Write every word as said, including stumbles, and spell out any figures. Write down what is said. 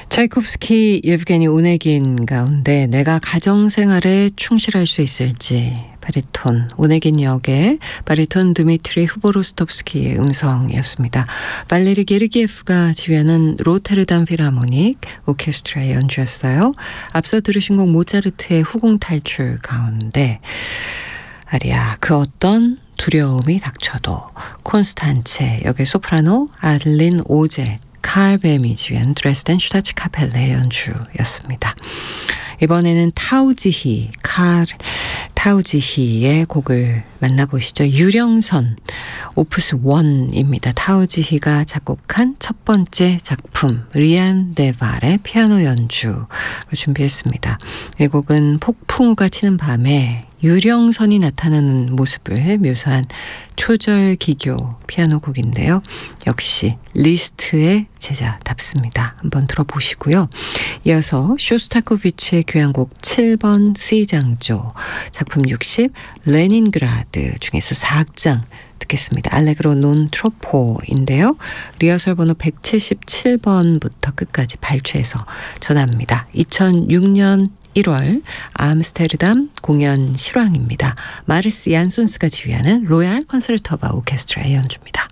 차이콥스키 예브게니 오네긴 가운데 내가 가정생활에 충실할 수 있을지, 바리톤 오네긴 역의 바리톤 드미트리 후보로스톱스키의 음성이었습니다. 발레리 게르기예프가 지휘하는 로테르담 필하모닉 오케스트라의 연주였어요. 앞서 들으신 곡 모차르트의 후궁 탈출 가운데 아리아 그 어떤 두려움이 닥쳐도, 콘스탄체 역의 소프라노 아들린 오제 칼뱀이 지휘한 드레스덴 슈타츠 카펠레의 연주였습니다. 이번에는 타우지히, 칼 타우지히의 곡을 만나보시죠. 유령선 오프스 일입니다. 타우지히가 작곡한 첫 번째 작품 리안 데발의 피아노 연주를 준비했습니다. 이 곡은 폭풍우가 치는 밤에 유령선이 나타나는 모습을 묘사한 초절 기교 피아노 곡인데요. 역시 리스트의 제자답습니다. 한번 들어보시고요. 이어서 쇼스타코비치의 교향곡 칠 번 C장조, 작품 육십 레닌그라드 중에서 사 악장 듣겠습니다. 알레그로 논 트로포인데요. 리허설 번호 백칠십칠 번부터 끝까지 발췌해서 전합니다. 이천육 년 일월 암스테르담 공연 실황입니다. 마르스 얀손스가 지휘하는 로얄 콘서르토바 오케스트라의 연주입니다.